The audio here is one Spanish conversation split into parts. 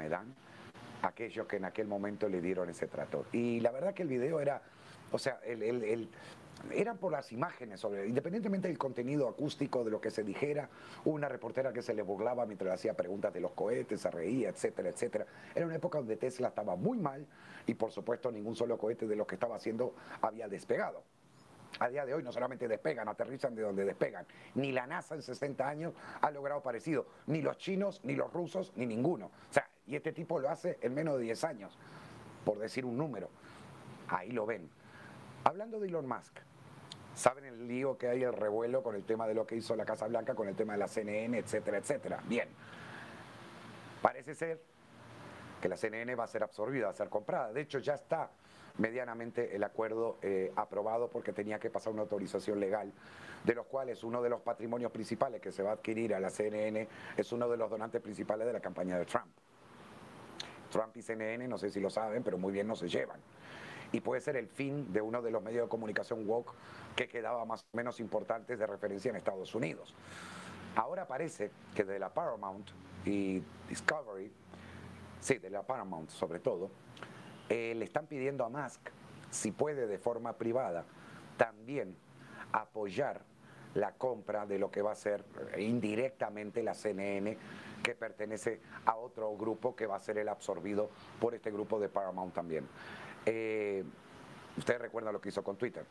me dan aquellos que en aquel momento le dieron ese trato. Y la verdad que el video era, o sea, eran por las imágenes, independientemente del contenido acústico, de lo que se dijera. Hubo una reportera que se le burlaba mientras le hacía preguntas de los cohetes, se reía, etcétera, etcétera. Era una época donde Tesla estaba muy mal y por supuesto ningún solo cohete de los que estaba haciendo había despegado. A día de hoy no solamente despegan, aterrizan de donde despegan. Ni la NASA en 60 años ha logrado parecido. Ni los chinos, ni los rusos, ni ninguno. O sea, y este tipo lo hace en menos de 10 años, por decir un número. Ahí lo ven. Hablando de Elon Musk, ¿saben el lío que hay, el revuelo con el tema de lo que hizo la Casa Blanca, con el tema de la CNN, etcétera, etcétera? Bien. Parece ser que la CNN va a ser absorbida, va a ser comprada. De hecho, ya está medianamente el acuerdo aprobado porque tenía que pasar una autorización legal, de los cuales uno de los patrimonios principales que se va a adquirir a la CNN es uno de los donantes principales de la campaña de Trump. Trump y CNN, no sé si lo saben, pero muy bien no se llevan. Y puede ser el fin de uno de los medios de comunicación woke que quedaba más o menos importantes de referencia en Estados Unidos. Ahora parece que de la Paramount y Discovery, sí, de la Paramount sobre todo, le están pidiendo a Musk, si puede de forma privada, también apoyar la compra de lo que va a ser indirectamente la CNN, que pertenece a otro grupo que va a ser el absorbido por este grupo de Paramount también. Ustedes recuerdan lo que hizo con Twitter.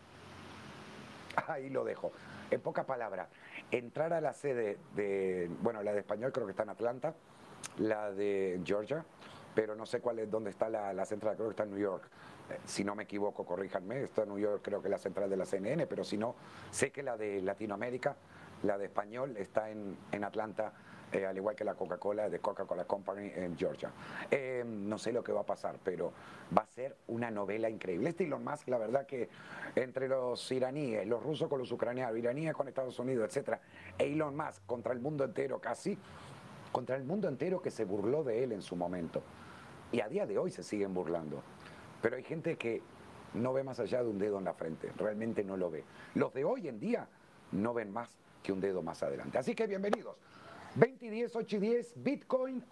Ahí lo dejo. En pocas palabras, entrar a la sede de, bueno, la de español creo que está en Atlanta, la de Georgia, pero no sé cuál es, dónde está la central, creo que está en New York. Si no me equivoco, corríjanme, está en New York, creo que la central de la CNN, pero si no, sé que la de Latinoamérica, la de español, está en Atlanta, al igual que la Coca-Cola, de Coca-Cola Company en Georgia. No sé lo que va a pasar, pero va a ser una novela increíble. Este Elon Musk, la verdad que entre los iraníes, los rusos con los ucranianos, iraníes con Estados Unidos, etcétera, e Elon Musk contra el mundo entero casi, contra el mundo entero que se burló de él en su momento. Y a día de hoy se siguen burlando. Pero hay gente que no ve más allá de un dedo en la frente, realmente no lo ve. Los de hoy en día no ven más que un dedo más adelante. Así que bienvenidos. 20 y 10, 8 y 10, Bitcoin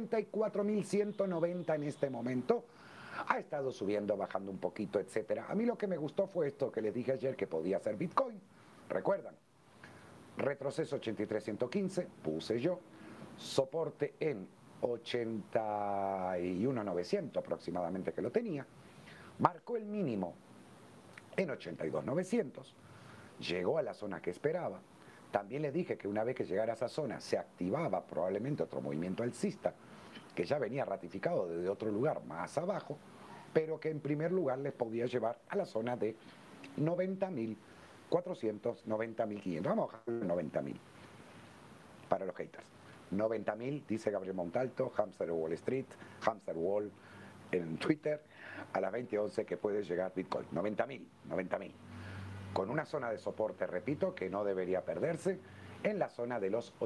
84.190 en este momento. Ha estado subiendo, bajando un poquito, etcétera. A mí lo que me gustó fue esto que les dije ayer que podía ser Bitcoin. ¿Recuerdan? Retroceso 83.115, puse yo. Soporte en 81.900 aproximadamente que lo tenía. Marcó el mínimo en 82.900. Llegó a la zona que esperaba. También les dije que una vez que llegara a esa zona se activaba probablemente otro movimiento alcista que ya venía ratificado desde otro lugar más abajo, pero que en primer lugar les podía llevar a la zona de 90.400, 90.500. Vamos a bajar 90.000 para los haters. 90.000, dice Gabriel Montalto, Hamster Wall Street, Hamster Wall en Twitter, a las 20:11 que puede llegar Bitcoin. 90.000, 90.000. Con una zona de soporte, repito, que no debería perderse, en la zona de los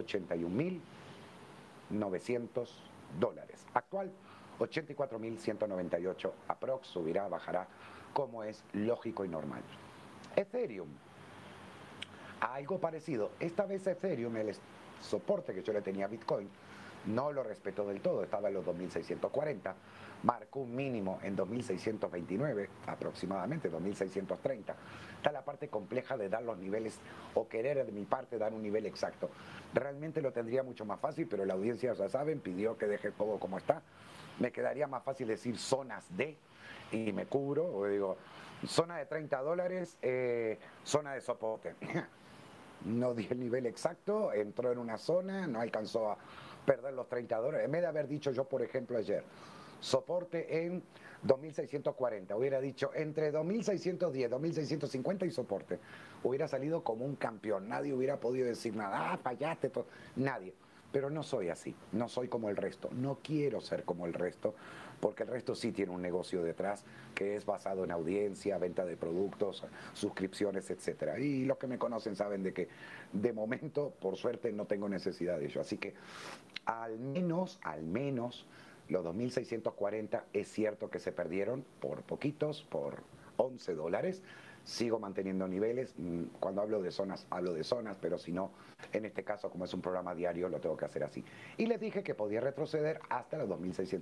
81.900 dólares. Actual, 84.198 aprox, subirá, bajará, como es lógico y normal. Ethereum, algo parecido. Esta vez Ethereum, el soporte que yo le tenía a Bitcoin, no lo respetó del todo, estaba en los 2.640, marcó un mínimo en 2.629, aproximadamente 2.630. Está la parte compleja de dar los niveles, o querer de mi parte dar un nivel exacto. Realmente lo tendría mucho más fácil, pero la audiencia, ya saben, pidió que deje todo como está. Me quedaría más fácil decir zonas de, y me cubro, o digo, zona de 30 dólares, zona de soporte. No di el nivel exacto, entró en una zona, no alcanzó a perder los 30 dólares. En vez de haber dicho yo, por ejemplo, ayer, soporte en 2.640, hubiera dicho entre 2.610, 2.650 y soporte. Hubiera salido como un campeón, nadie hubiera podido decir nada, fallaste, nadie. Pero no soy así, no soy como el resto, no quiero ser como el resto, porque el resto sí tiene un negocio detrás que es basado en audiencia, venta de productos, suscripciones, etcétera. Y los que me conocen saben de que de momento, por suerte, no tengo necesidad de ello. Así que al menos, los 2.640 es cierto que se perdieron por poquitos, por 11 dólares. Sigo manteniendo niveles. Cuando hablo de zonas, pero si no, en este caso, como es un programa diario, lo tengo que hacer así. Y les dije que podía retroceder hasta los 2.600.